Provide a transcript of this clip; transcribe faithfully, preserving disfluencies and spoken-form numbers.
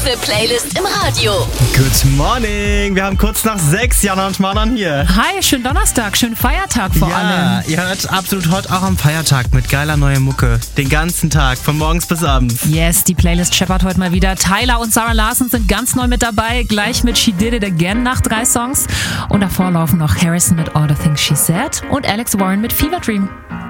beste Playlist im Radio. Good morning. Wir haben kurz nach sechs, Jana und Manan hier. Hi, schönen Donnerstag, schönen Feiertag vor ja, allem. Ihr hört absolut hot auch am Feiertag mit geiler neuer Mucke. Den ganzen Tag, von morgens bis abends. Yes, die Playlist scheppert heute mal wieder. Tyler und Sarah Larson sind ganz neu mit dabei, gleich mit She Did It Again nach drei Songs. Und davor laufen noch Harrison mit All the Things She Said und Alex Warren mit Fever Dream.